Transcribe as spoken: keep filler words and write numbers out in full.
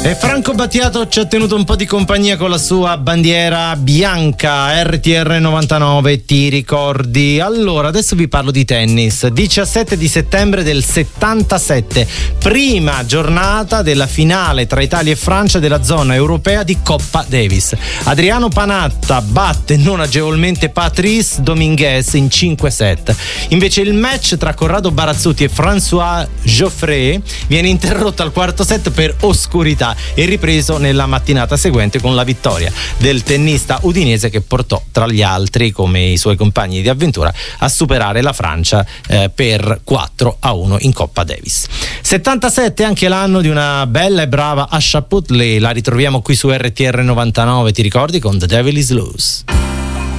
E Franco Battiato ci ha tenuto un po' di compagnia con la sua bandiera bianca. R T R novantanove, ti ricordi? Allora, adesso vi parlo di tennis. diciassette di settembre del settantasette, prima giornata della finale tra Italia e Francia della zona europea di Coppa Davis. Adriano Panatta batte non agevolmente Patrice Dominguez in cinque set. Invece il match tra Corrado Barazzuti e François Geoffrey viene interrotto al quarto set per oscurità e ripreso nella mattinata seguente con la vittoria del tennista udinese, che portò tra gli altri, come i suoi compagni di avventura, a superare la Francia eh, per quattro a uno in Coppa Davis. settantasette, anche l'anno di una bella e brava Asha Putley. La ritroviamo qui su R T R novantanove, ti ricordi, con The Devil Is Loose.